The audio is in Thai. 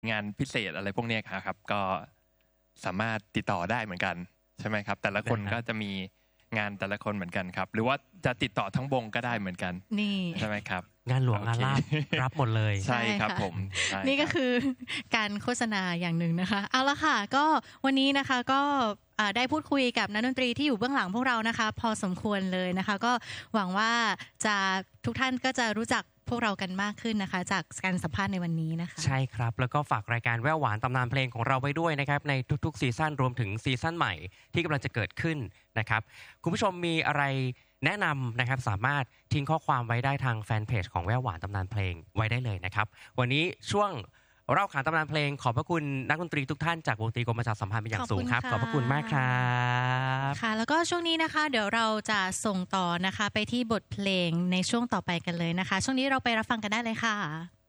งานพิเศษอะไรพวกนี้ครับก็สามารถติดต่อได้เหมือนกันใช่ไหมครับแต่ละคนก็จะมีงานแต่ละคนเหมือนกันครับหรือว่าจะติดต่อทั้งวงก็ได้เหมือนกันนี่ใช่ไหมครับงานหลวงงานลาภรับหมดเลยใช่ครับผมนี่ก็คือการโฆษณาอย่างหนึ่งนะคะเอาละค่ะก็วันนี้นะคะก็ได้พูดคุยกับนักดนตรีที่อยู่เบื้องหลังพวกเรานะคะพอสมควรเลยนะคะก็หวังว่าจะทุกท่านก็จะรู้จักพวกเรากันมากขึ้นนะคะจากการสัมภาษณ์ในวันนี้นะคะใช่ครับแล้วก็ฝากรายการแว่วหวานตำนานเพลงของเราไว้ด้วยนะครับในทุกๆซีซั่นรวมถึงซีซั่นใหม่ที่กำลังจะเกิดขึ้นนะครับคุณผู้ชมมีอะไรแนะนำนะครับสามารถทิ้งข้อความไว้ได้ทางแฟนเพจของแว่วหวานตำนานเพลงไว้ได้เลยนะครับวันนี้ช่วงเล่าขานตำนานเพลงขอบพระคุณนักดนตรีทุกท่านจากวงดนตรีกรมประชาสัมพันธ์เป็นอย่างสูงครับขอบพระคุณมากครับค่ะแล้วก็ช่วงนี้นะคะเดี๋ยวเราจะส่งต่อนะคะไปที่บทเพลงในช่วงต่อไปกันเลยนะคะช่วงนี้เราไปรับฟังกันได้เลยค่ะ